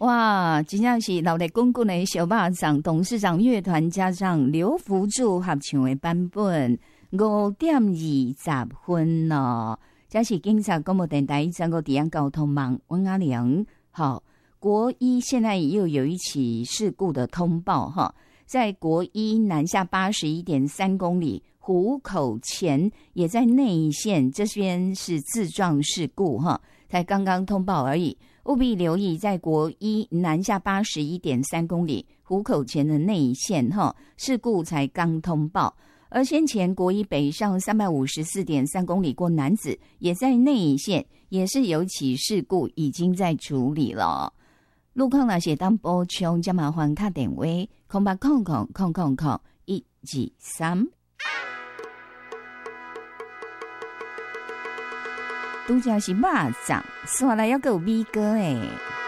哇，真正是老力滚滚的小巴掌董事长乐团加上刘福柱合唱的版本5:20咯。这是警察广播电台135交通网温阿良。好，国一现在又有一起事故的通报哈，在国一南下81.3公里，湖口前也在内线，这边是自撞事故哈，才刚刚通报而已，务必留意在国一南下81.3公里，湖口前的内线哈，事故才刚通报。而先前国一北上354.3公里过楠梓，也在内线，也是有起事故，已经在处理了。路况那些当补充，就麻烦打电话0800000123。拄则是肉粽，刷来还有米糕诶。